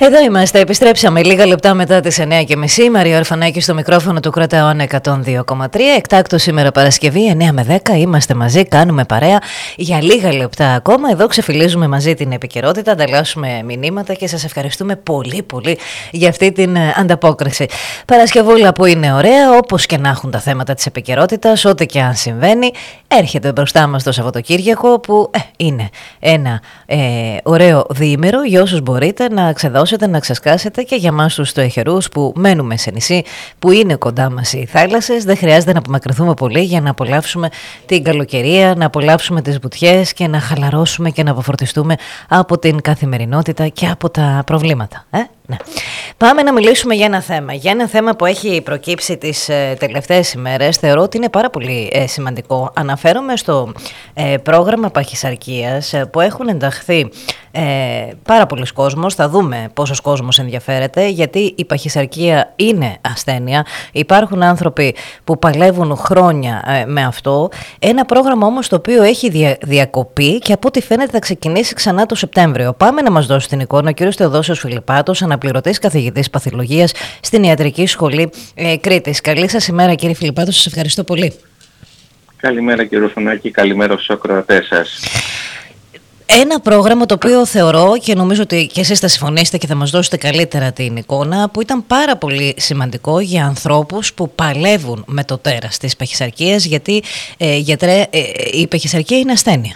Εδώ είμαστε, επιστρέψαμε λίγα λεπτά μετά τις 9:30. Μαρία Ορφανάκη στο μικρόφωνο του Κρατάω 102,3. Εκτάκτο σήμερα Παρασκευή, 9 με 10. Είμαστε μαζί, κάνουμε παρέα για λίγα λεπτά ακόμα. Εδώ ξεφυλίζουμε μαζί την επικαιρότητα, ανταλλάσσουμε μηνύματα και σας ευχαριστούμε πολύ για αυτή την ανταπόκριση. Παρασκευούλα που είναι ωραία, όπως και να έχουν τα θέματα της επικαιρότητας, ό,τι και αν συμβαίνει, έρχεται μπροστά μας το Σαββατοκύριακο που είναι ένα ωραίο διήμερο για όσους μπορείτε να ξεδώσετε, να ξεσκάσετε, και για εμάς τους τοεχερούς που μένουμε σε νησί, που είναι κοντά μας οι θάλασσες, δεν χρειάζεται να απομακρυνθούμε πολύ για να απολαύσουμε την καλοκαιρία, να απολαύσουμε τις βουτιές και να χαλαρώσουμε και να αποφορτιστούμε από την καθημερινότητα και από τα προβλήματα. Ναι. Πάμε να μιλήσουμε για ένα θέμα που έχει προκύψει τις τελευταίες ημέρες. Θεωρώ ότι είναι πάρα πολύ σημαντικό. Αναφέρομαι στο πρόγραμμα παχυσαρκίας που έχουν ενταχθεί πάρα πολλοί κόσμος. Θα δούμε πόσος κόσμος ενδιαφέρεται, γιατί η παχυσαρκία είναι ασθένεια. Υπάρχουν άνθρωποι που παλεύουν χρόνια με αυτό. Ένα πρόγραμμα όμως το οποίο έχει διακοπεί και από ό,τι φαίνεται θα ξεκινήσει ξανά το Σεπτέμβριο. Πάμε να μας δώσει την εικόνα ο κ. Θεοδόσιος Φιλιππάτος, αναπληρωτής καθηγητής παθολογίας στην Ιατρική Σχολή Κρήτης. Καλή σας ημέρα, κύριε Φιλιππάτο, σας ευχαριστώ πολύ. Καλημέρα, κύριε Ορφανάκη, καλημέρα στους ακροατές σας. Ένα πρόγραμμα το οποίο θεωρώ, και νομίζω ότι και εσείς θα συμφωνήσετε και θα μας δώσετε καλύτερα την εικόνα, που ήταν πάρα πολύ σημαντικό για ανθρώπους που παλεύουν με το τέρας της παχυσαρκίας, γιατί γιατρέ, η παχυσαρκία είναι ασθένεια.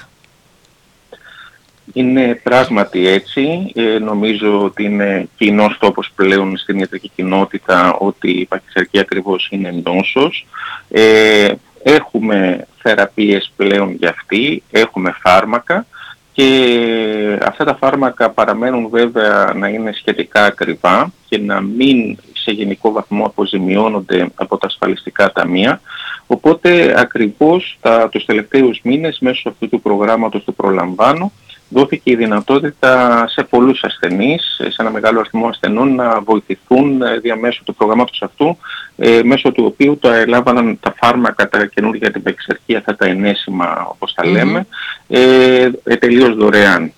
Είναι πράγματι έτσι. Νομίζω ότι είναι κοινός τόπος πλέον στην ιατρική κοινότητα ότι η παχυσαρκία ακριβώς είναι νόσος. Έχουμε θεραπείες πλέον για αυτή, έχουμε φάρμακα και αυτά τα φάρμακα παραμένουν βέβαια να είναι σχετικά ακριβά και να μην σε γενικό βαθμό αποζημιώνονται από τα ασφαλιστικά ταμεία. Οπότε ακριβώς τους τελευταίους μήνες μέσω αυτού του προγράμματος του Προλαμβάνω δόθηκε η δυνατότητα σε πολλούς ασθενείς, σε ένα μεγάλο αριθμό ασθενών, να βοηθηθούν διαμέσου του προγράμματος αυτού, μέσω του οποίου έλαβαν τα φάρμακα, τα καινούργια για την παχυσαρκία, αυτά τα ενέσιμα όπως τα λέμε, τελείως δωρεάν.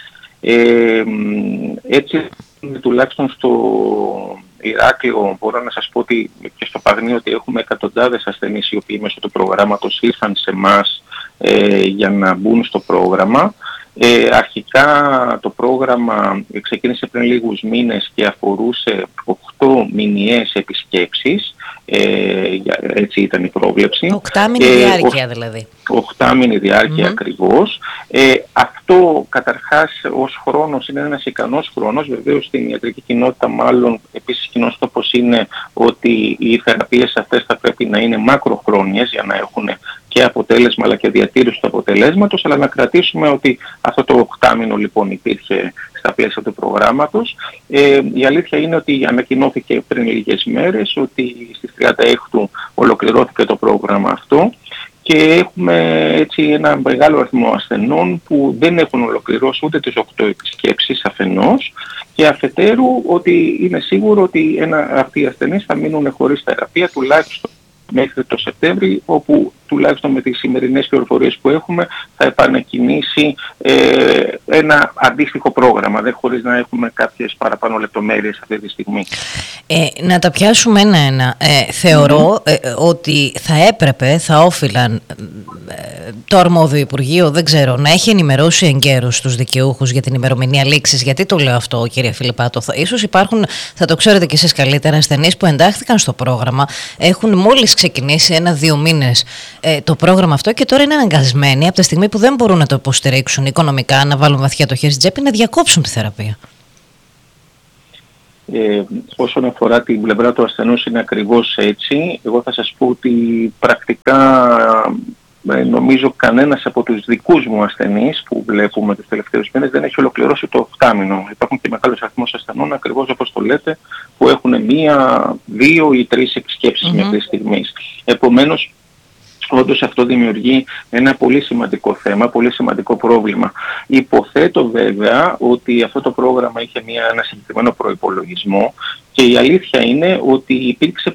Έτσι, τουλάχιστον στο Ηράκλειο μπορώ να σας πω ότι και στο Παγνίο ότι έχουμε εκατοντάδες ασθενείς οι οποίοι μέσω του προγράμματος ήρθαν σε εμάς για να μπουν στο πρόγραμμα. Αρχικά το πρόγραμμα ξεκίνησε πριν λίγους μήνες και αφορούσε 8 μηνιαίες επισκέψεις, έτσι ήταν η πρόβλεψη. 8μηνη διάρκεια δηλαδή. 8μηνη διάρκεια ακριβώς. Αυτό καταρχάς ως χρόνος είναι ένας ικανός χρόνος. Βεβαίως στην ιατρική κοινότητα μάλλον επίσης κοινός τόπος είναι ότι οι θεραπείες αυτές θα πρέπει να είναι μακροχρόνιες για να έχουν και αποτέλεσμα αλλά και διατήρηση του αποτελέσματος, αλλά να κρατήσουμε ότι αυτό το 8μηνο λοιπόν υπήρχε στα πλαίσια του προγράμματος. Η αλήθεια είναι ότι ανακοινώθηκε πριν λίγες μέρες ότι στις 36 ολοκληρώθηκε το πρόγραμμα αυτό και έχουμε έτσι ένα μεγάλο αριθμό ασθενών που δεν έχουν ολοκληρώσει ούτε τις 8 επισκέψεις αφενός, και αφετέρου ότι είναι σίγουρο ότι αυτοί οι ασθενείς θα μείνουν χωρίς θεραπεία τουλάχιστον μέχρι το Σεπτέμβρη, όπου τουλάχιστον με τις σημερινές πληροφορίες που έχουμε θα επανεκκινήσει ένα αντίστοιχο πρόγραμμα, χωρίς να έχουμε κάποιες παραπάνω λεπτομέρειες αυτή τη στιγμή. Να τα πιάσουμε ένα-ένα. Θεωρώ ότι θα όφυλαν το αρμόδιο Υπουργείο, δεν ξέρω, να έχει ενημερώσει εγκαίρως τους δικαιούχους για την ημερομηνία λήξης. Γιατί το λέω αυτό, κύριε Φιλιππάτο? Ίσως υπάρχουν, θα το ξέρετε κι εσείς καλύτερα, ασθενείς που εντάχθηκαν στο πρόγραμμα, έχουν μόλις ξεκινήσει 1-2 μήνες το πρόγραμμα αυτό και τώρα είναι αναγκασμένοι από τη στιγμή που δεν μπορούν να το υποστηρίξουν οικονομικά, να βάλουν βαθιά το χέρι στην τσέπη, να διακόψουν τη θεραπεία. Όσον αφορά την πλευρά του ασθενούς είναι ακριβώς έτσι. Εγώ θα σας πω ότι πρακτικά νομίζω κανένας από τους δικούς μου ασθενείς που βλέπουμε τους τελευταίους μήνες δεν έχει ολοκληρώσει το 8μηνο. Υπάρχουν και μεγάλος αριθμός ασθενών, ακριβώς όπως το λέτε, που έχουν 1, 2 ή 3 επισκέψεις μέχρι στιγμής. Επομένως, όντως αυτό δημιουργεί ένα πολύ σημαντικό θέμα, πολύ σημαντικό πρόβλημα. Υποθέτω βέβαια ότι αυτό το πρόγραμμα είχε ένα συγκεκριμένο προϋπολογισμό και η αλήθεια είναι ότι υπήρξε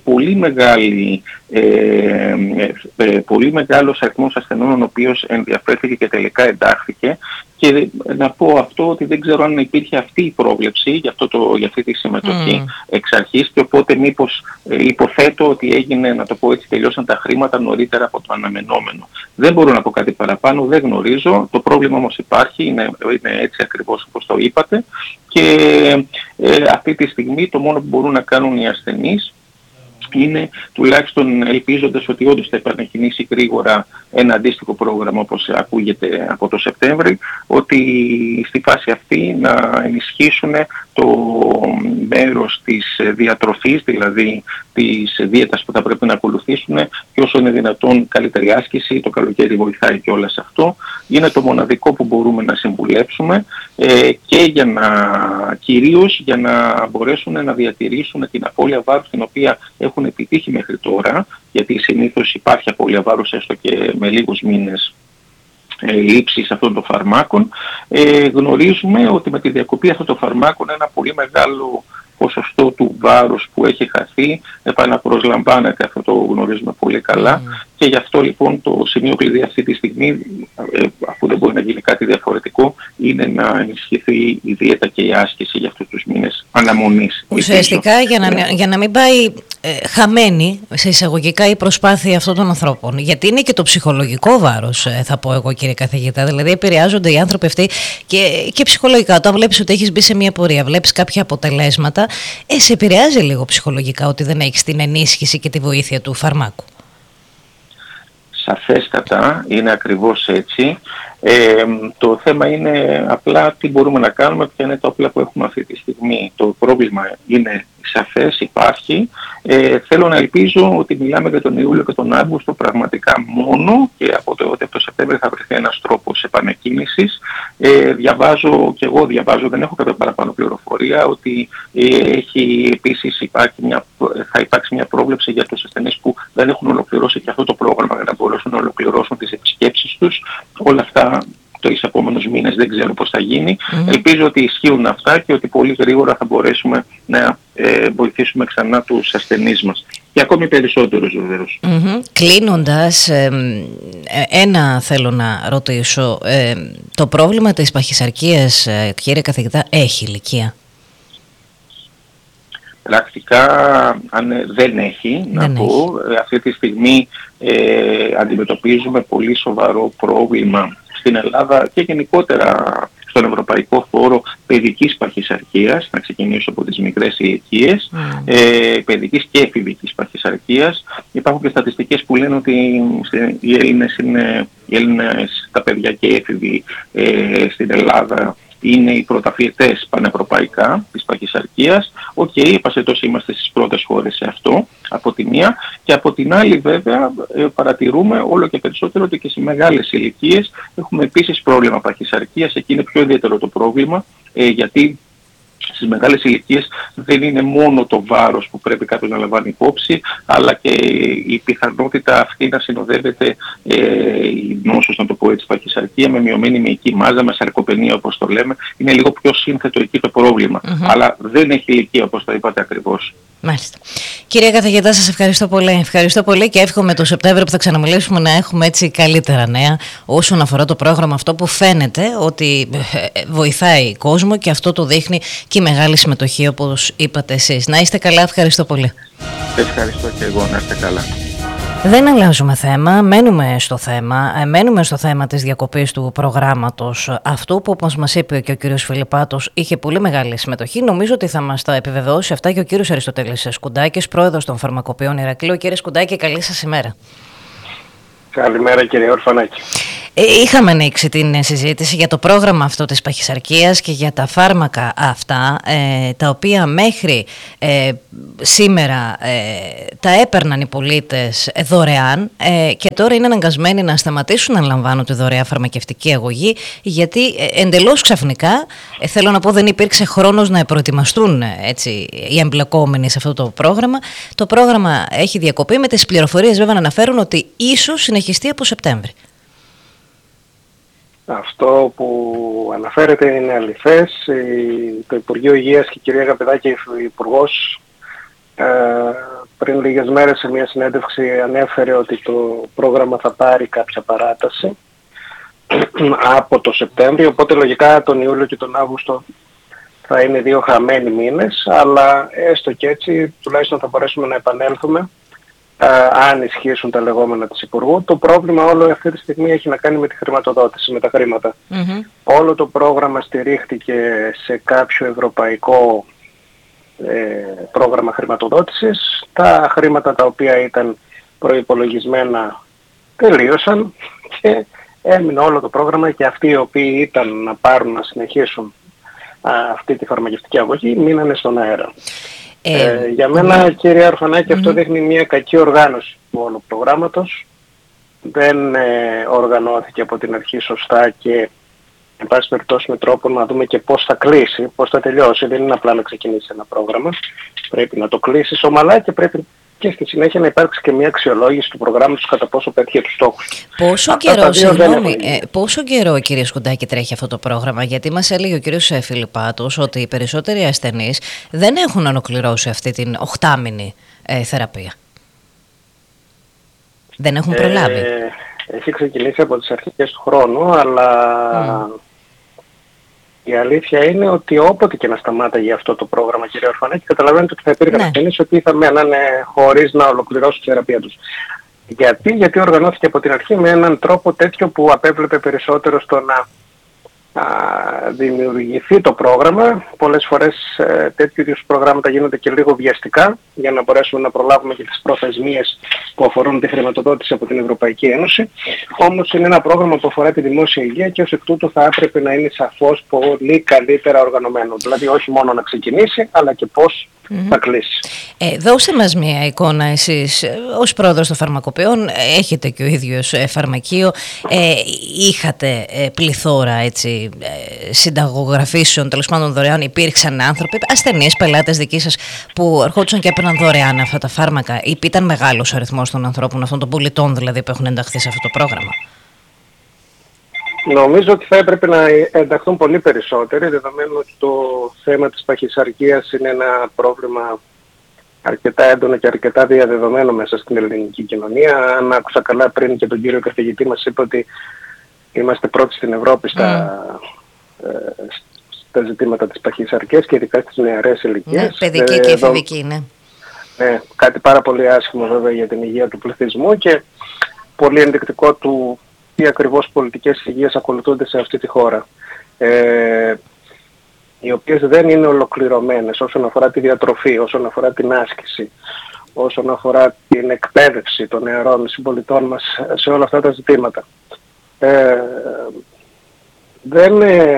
πολύ μεγάλος αριθμός ασθενών ο οποίος ενδιαφέρθηκε και τελικά εντάχθηκε Και να πω αυτό ότι δεν ξέρω αν υπήρχε αυτή η πρόβλεψη για αυτή τη συμμετοχή εξ αρχής, και οπότε μήπως υποθέτω ότι έγινε, να το πω έτσι, τελειώσαν τα χρήματα νωρίτερα από το αναμενόμενο. Δεν μπορώ να πω κάτι παραπάνω, δεν γνωρίζω. Το πρόβλημα όμως υπάρχει, είναι έτσι ακριβώς όπως το είπατε, και αυτή τη στιγμή το μόνο που μπορούν να κάνουν οι ασθενείς είναι, τουλάχιστον ελπίζοντας ότι όντως θα επανεκκινήσει γρήγορα ένα αντίστοιχο πρόγραμμα όπως ακούγεται από το Σεπτέμβρη, ότι στη φάση αυτή να ενισχύσουν το μέρος της διατροφής, δηλαδή της δίαιτας που θα πρέπει να ακολουθήσουν, και όσο είναι δυνατόν καλύτερη άσκηση. Το καλοκαίρι βοηθάει και όλα σε αυτό. Είναι το μοναδικό που μπορούμε να συμβουλέψουμε, και κυρίως για να μπορέσουν να διατηρήσουν την απώλεια βάρους την οποία έχουν επιτύχει μέχρι τώρα, γιατί συνήθως υπάρχει απώλεια βάρους έστω και με λίγους μήνες λήψης αυτών των φαρμάκων. Γνωρίζουμε ότι με τη διακοπή αυτών των φαρμάκων ένα πολύ μεγάλο ποσοστό του βάρους που έχει χαθεί επαναπροσλαμβάνεται. Αυτό το γνωρίζουμε πολύ καλά. Και γι' αυτό λοιπόν το σημείο κλειδί αυτή τη στιγμή, αφού δεν μπορεί να γίνει κάτι διαφορετικό, είναι να ενισχυθεί η δίαιτα και η άσκηση για αυτούς τους μήνες αναμονής. Ουσιαστικά για να μην πάει χαμένη σε εισαγωγικά η προσπάθεια αυτών των ανθρώπων. Γιατί είναι και το ψυχολογικό βάρος, θα πω εγώ, κύριε καθηγητά. Δηλαδή επηρεάζονται οι άνθρωποι αυτοί και ψυχολογικά. Όταν βλέπεις ότι έχεις μπει σε μια πορεία, βλέπεις κάποια αποτελέσματα, σε επηρεάζει λίγο ψυχολογικά ότι δεν έχεις την ενίσχυση και τη βοήθεια του φαρμάκου. Σαφέστατα, είναι ακριβώς έτσι. Το θέμα είναι απλά τι μπορούμε να κάνουμε, ποια είναι τα όπλα που έχουμε αυτή τη στιγμή. Το πρόβλημα είναι σαφές, υπάρχει. Θέλω να ελπίζω ότι μιλάμε για τον Ιούλιο και τον Αύγουστο πραγματικά μόνο, και από το Σεπτέμβριο θα βρεθεί ένας τρόπος επανεκκίνησης. Διαβάζω, δεν έχω κάποια παραπάνω πληροφορία, ότι θα υπάρξει μια πρόβλεψη για τους ασθενείς που δεν έχουν ολοκληρώσει και αυτό το πρόγραμμα, για να μπορέσουν να ολοκληρώσουν τις επισκέψεις τους. Όλα αυτά τους επόμενους μήνες δεν ξέρω πώς θα γίνει. Ελπίζω ότι ισχύουν αυτά και ότι πολύ γρήγορα θα μπορέσουμε να βοηθήσουμε ξανά τους ασθενείς μας. Και ακόμη περισσότερους βεβαίως. Κλείνοντας, ένα θέλω να ρωτήσω. Το πρόβλημα της παχυσαρκίας, κύριε καθηγητά, έχει ηλικία? Πρακτικά δεν έχει, πω. Αυτή τη στιγμή αντιμετωπίζουμε πολύ σοβαρό πρόβλημα στην Ελλάδα και γενικότερα στον ευρωπαϊκό χώρο παιδικής παχυσαρκίας, να ξεκινήσω από τις μικρές ηλικίες, παιδικής και εφηβικής παχυσαρκίας. Υπάρχουν και στατιστικές που λένε ότι οι Έλληνες, τα παιδιά και έφηβοι στην Ελλάδα είναι οι πρωταθλητές πανευρωπαϊκά της παχυσαρκίας. Επασέτως είμαστε στις πρώτες χώρες σε αυτό, από τη μία. Και από την άλλη βέβαια παρατηρούμε όλο και περισσότερο ότι και σε μεγάλες ηλικίες έχουμε επίσης πρόβλημα παχυσαρκίας. Εκεί είναι πιο ιδιαίτερο το πρόβλημα, γιατί στις μεγάλες ηλικίες δεν είναι μόνο το βάρος που πρέπει κάποιος να λαμβάνει υπόψη, αλλά και η πιθανότητα αυτή να συνοδεύεται η νόσος, να το πω έτσι, παχυσαρκία με μειωμένη μυϊκή μάζα, με σαρκοπενία όπως το λέμε. Είναι λίγο πιο σύνθετο εκεί το πρόβλημα, αλλά δεν έχει ηλικία όπως το είπατε ακριβώς. Μάλιστα. Κύριε καθηγητά, σας ευχαριστώ πολύ. Ευχαριστώ πολύ και εύχομαι το Σεπτέμβριο που θα ξαναμιλήσουμε να έχουμε έτσι καλύτερα νέα όσον αφορά το πρόγραμμα αυτό που φαίνεται ότι βοηθάει κόσμο, και αυτό το δείχνει και η μεγάλη συμμετοχή όπως είπατε εσείς. Να είστε καλά, ευχαριστώ πολύ. Ευχαριστώ και εγώ, να είστε καλά. Δεν αλλάζουμε θέμα, μένουμε στο θέμα της διακοπής του προγράμματος αυτού που, όπως μας είπε και ο κύριος Φιλιππάτος, είχε πολύ μεγάλη συμμετοχή. Νομίζω ότι θα μας τα επιβεβαιώσει αυτά και ο κύριος Αριστοτέλης Σκουντάκης, πρόεδρος των Φαρμακοποιών Ηρακλείου. Κύριε Σκουντάκη, καλή σας ημέρα. Καλημέρα κύριε Ορφανάκη. Είχαμε ανοίξει την συζήτηση για το πρόγραμμα αυτό της παχυσαρκίας και για τα φάρμακα αυτά, τα οποία μέχρι σήμερα τα έπαιρναν οι πολίτες δωρεάν, και τώρα είναι αναγκασμένοι να σταματήσουν να λαμβάνουν τη δωρεά φαρμακευτική αγωγή, γιατί εντελώς ξαφνικά, θέλω να πω, δεν υπήρξε χρόνος να προετοιμαστούν έτσι οι εμπλεκόμενοι σε αυτό το πρόγραμμα. Το πρόγραμμα έχει διακοπεί, με τις πληροφορίες βέβαια να αναφέρουν ότι ίσως συνεχιστεί από Σεπτέμβρη. Αυτό που αναφέρεται είναι αληθές. Το Υπουργείο Υγείας και η κυρία Γαπεδάκη, ο Υπουργός, πριν λίγες μέρες σε μια συνέντευξη ανέφερε ότι το πρόγραμμα θα πάρει κάποια παράταση. από το Σεπτέμβριο, οπότε λογικά τον Ιούλιο και τον Αύγουστο θα είναι 2 χαμένοι μήνες, αλλά έστω και έτσι τουλάχιστον θα μπορέσουμε να επανέλθουμε αν ισχύσουν τα λεγόμενα της Υπουργού. Το πρόβλημα όλο αυτή τη στιγμή έχει να κάνει με τη χρηματοδότηση, με τα χρήματα. Όλο το πρόγραμμα στηρίχτηκε σε κάποιο ευρωπαϊκό πρόγραμμα χρηματοδότησης. Τα χρήματα τα οποία ήταν προϋπολογισμένα τελείωσαν και έμεινε όλο το πρόγραμμα, και αυτοί οι οποίοι ήταν να πάρουν να συνεχίσουν αυτή τη φαρμακευτική αγωγή μείνανε στον αέρα. Για μένα, κύριε Αρφανάκη, αυτό δείχνει μια κακή οργάνωση του όλου προγράμματος. Δεν οργανώθηκε από την αρχή σωστά και εν πάση περιπτώσει με τρόπο να δούμε και πώς θα κλείσει, πώς θα τελειώσει. Δεν είναι απλά να ξεκινήσει ένα πρόγραμμα. Πρέπει να το κλείσει ομαλά και πρέπει και στη συνέχεια να υπάρξει και μια αξιολόγηση του προγράμματος κατά πόσο πέτυχε τους στόχους. Πόσο καιρό, κύριε Σκουντάκη, τρέχει αυτό το πρόγραμμα? Γιατί μας έλεγε ο κύριος Φιλιππάτος ότι οι περισσότεροι ασθενείς δεν έχουν ολοκληρώσει αυτή την 8μηνη θεραπεία. Δεν έχουν προλάβει. Έχει ξεκινήσει από τις αρχές του χρόνου, αλλά η αλήθεια είναι ότι όποτε και να σταμάταγε αυτό το πρόγραμμα, κύριε Ορφανάκη, καταλαβαίνετε ότι θα υπήρχαν ασθενείς οι οποίοι θα μένανε χωρίς να ολοκληρώσουν τη θεραπεία τους. Γιατί οργανώθηκε από την αρχή με έναν τρόπο τέτοιο που απέβλεπε περισσότερο στο να δημιουργηθεί το πρόγραμμα. Πολλές φορές τέτοιου είδους προγράμματα γίνονται και λίγο βιαστικά για να μπορέσουμε να προλάβουμε και τις προθεσμίες που αφορούν τη χρηματοδότηση από την Ευρωπαϊκή Ένωση. Όμως είναι ένα πρόγραμμα που αφορά τη δημόσια υγεία και ως εκ τούτου θα έπρεπε να είναι σαφώς πολύ καλύτερα οργανωμένο. Δηλαδή όχι μόνο να ξεκινήσει, αλλά και πώς θα κλείσει. Δώστε μας μια εικόνα εσείς ως πρόεδρος των φαρμακοποιών, έχετε και ο ίδιος φαρμακείο, είχατε πληθώρα συνταγογραφήσεων, τέλος πάντων δωρεάν, υπήρξαν άνθρωποι, ασθενείς, πελάτες δικοί σας που ερχόντουσαν και έπαιρναν δωρεάν αυτά τα φάρμακα, ή ήταν μεγάλος ο αριθμός των ανθρώπων, αυτών των πολιτών δηλαδή που έχουν ενταχθεί σε αυτό το πρόγραμμα? Νομίζω ότι θα έπρεπε να ενταχθούν πολύ περισσότεροι, δεδομένου ότι το θέμα της παχυσαρκίας είναι ένα πρόβλημα αρκετά έντονο και αρκετά διαδεδομένο μέσα στην ελληνική κοινωνία. Αν άκουσα καλά πριν και τον κύριο καθηγητή μας είπε ότι είμαστε πρώτοι στην Ευρώπη στα ζητήματα της παχυσαρκίας και ειδικά στις νεαρές ηλικίες. Ναι, παιδική και εφηβική, ναι. Ναι, κάτι πάρα πολύ άσχημο βέβαια για την υγεία του πληθυσμού και πολύ ενδεικτικό του τι ακριβώς πολιτικές υγείας ακολουθούνται σε αυτή τη χώρα, οι οποίες δεν είναι ολοκληρωμένες όσον αφορά τη διατροφή, όσον αφορά την άσκηση, όσον αφορά την εκπαίδευση των νεαρών συμπολιτών μας σε όλα αυτά τα ζητήματα. Δεν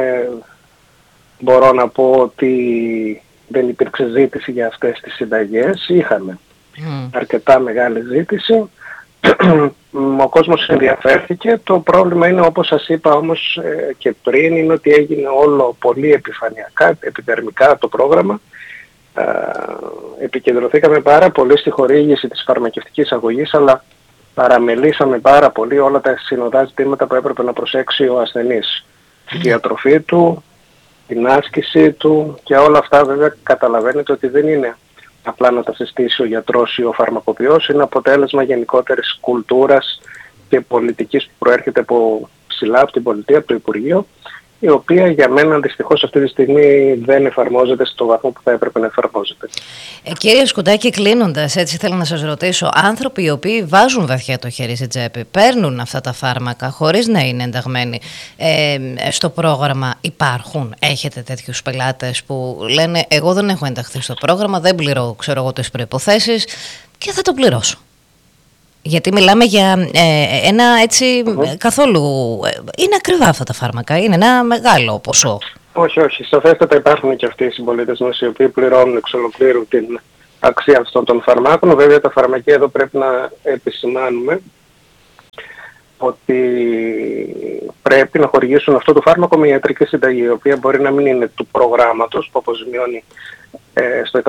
μπορώ να πω ότι δεν υπήρξε ζήτηση για αυτές τις συνταγές. Είχαμε αρκετά μεγάλη ζήτηση. Ο κόσμος ενδιαφέρθηκε. Το πρόβλημα είναι, όπως σας είπα όμως και πριν, είναι ότι έγινε όλο πολύ επιφανειακά, επιδερμικά το πρόγραμμα. Επικεντρωθήκαμε πάρα πολύ στη χορήγηση της φαρμακευτικής αγωγής, αλλά παραμελήσαμε πάρα πολύ όλα τα συνοδά ζητήματα που έπρεπε να προσέξει ο ασθενής. Τη διατροφή του, την άσκηση του και όλα αυτά βέβαια καταλαβαίνετε ότι δεν είναι απλά να τα συστήσει ο γιατρός ή ο φαρμακοποιός, είναι αποτέλεσμα γενικότερης κουλτούρας και πολιτικής που προέρχεται από ψηλά από την πολιτεία, από το Υπουργείο, η οποία για μένα δυστυχώς αυτή τη στιγμή δεν εφαρμόζεται στο βαθμό που θα έπρεπε να εφαρμόζεται. Κύριε Σκουντάκη, κλείνοντας, έτσι θέλω να σας ρωτήσω, άνθρωποι οι οποίοι βάζουν βαθιά το χέρι στην τσέπη, παίρνουν αυτά τα φάρμακα χωρίς να είναι ενταγμένοι στο πρόγραμμα, υπάρχουν? Έχετε τέτοιους πελάτες που λένε εγώ δεν έχω ενταχθεί στο πρόγραμμα, δεν πληρώ τις προϋποθέσεις και θα το πληρώσω? Γιατί μιλάμε για ένα έτσι καθόλου... Είναι ακριβά αυτά τα φάρμακα, είναι ένα μεγάλο ποσό. Όχι. Σαφέστατα υπάρχουν και αυτοί οι συμπολίτες μας οι οποίοι πληρώνουν εξ ολοκλήρου την αξία αυτών των φαρμάκων. Βέβαια τα φαρμακεία εδώ πρέπει να επισημάνουμε ότι πρέπει να χορηγήσουν αυτό το φάρμακο με ιατρική συνταγή, η οποία μπορεί να μην είναι του προγράμματος που αποζημιώνει στο